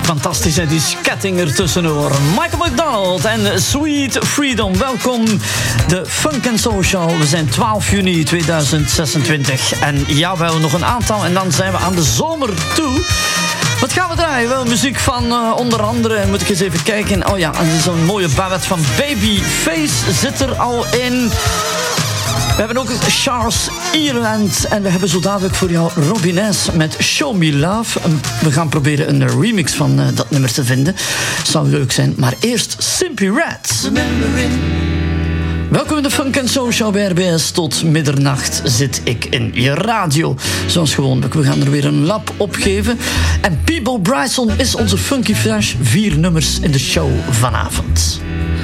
Fantastisch, hè? Die scatting er tussendoor. Michael McDonald en Sweet Freedom. Welkom, de Funk & Soul Show. We zijn 12 juni 2026. En ja, we hebben nog een aantal en dan zijn we aan de zomer toe. Wat gaan we draaien? Wel muziek van onder andere, moet ik eens even kijken. Oh ja, zo'n mooie ballad van Babyface zit er al in. We hebben ook Charles Ierland en we hebben zo dadelijk voor jou Robin S. met Show Me Love. We gaan proberen een remix van dat nummer te vinden. Zou leuk zijn, maar eerst Simply Red. Welkom in de Funk & Soul Show bij RBS. Tot middernacht zit ik in je radio. Zoals gewoonlijk, we gaan er weer een lap op geven. En Peabo Bryson is onze Funky Flash. 4 nummers in de show vanavond.